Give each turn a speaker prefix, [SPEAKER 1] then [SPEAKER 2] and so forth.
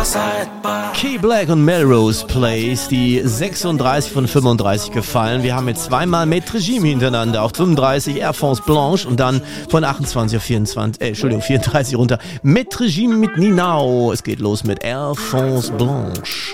[SPEAKER 1] Key Black und Melrose Place, die 36 von 35 gefallen. Wir haben jetzt zweimal Maître Regime hintereinander. Auf 35 Air France Blanche und dann von 28 auf 34 runter. Maître Regime mit Ninao. Es geht los mit Air France Blanche.